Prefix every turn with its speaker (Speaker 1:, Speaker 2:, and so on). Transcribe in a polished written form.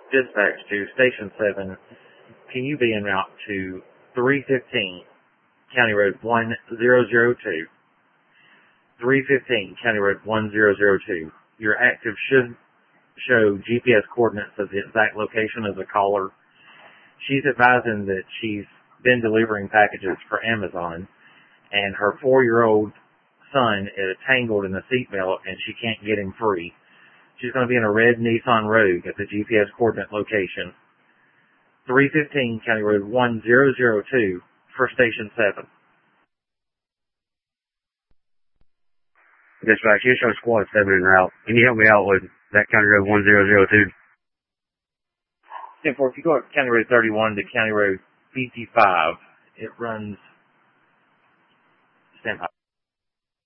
Speaker 1: Dispatch to Station 7. Can you be en route to 315 County Road 1002? 315 County Road 1002. Your active should show GPS coordinates of the exact location of the caller. She's advising that she's been delivering packages for Amazon, and her 4-year-old son is tangled in the seatbelt and she can't get him free. She's going to be in a red Nissan Rogue at the GPS coordinate location. 315 County Road 1002 for Station 7.
Speaker 2: Dispatch, you show Squad 7 en route. Can you help me out with that County Road 1002?
Speaker 1: 10-4, if you go up County Road 31 to County Road 55, it runs... Stand by.